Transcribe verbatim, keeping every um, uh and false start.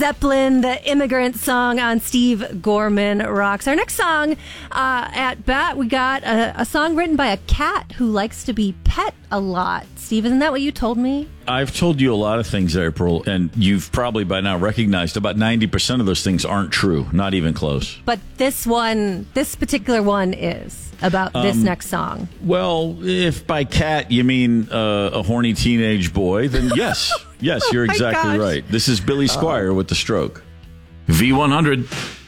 Zeppelin, the Immigrant Song on Steve Gorman Rocks. Our next song uh, at Bat, we got a, a song written by a cat who likes to be pet a lot. Steve, isn't that what you told me? I've told you a lot of things, April, and you've probably by now recognized about ninety percent of those things aren't true, not even close. But this one, this particular one is about this Um, next song. Well, if by cat you mean uh, a horny teenage boy, then yes. Yes, you're Oh my exactly gosh. right. This is Billy Squire with The Stroke. V one hundred.